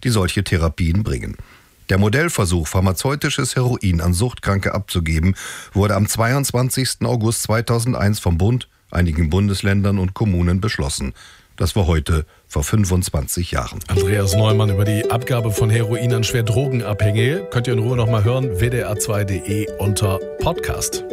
die solche Therapien bringen. Der Modellversuch, pharmazeutisches Heroin an Suchtkranke abzugeben, wurde am 22. August 2001 vom Bund, einigen Bundesländern und Kommunen beschlossen. Das war heute vor 25 Jahren. Andreas Neumann über die Abgabe von Heroin an schwer Drogenabhängige. Könnt ihr in Ruhe nochmal hören, wdr2.de unter Podcast.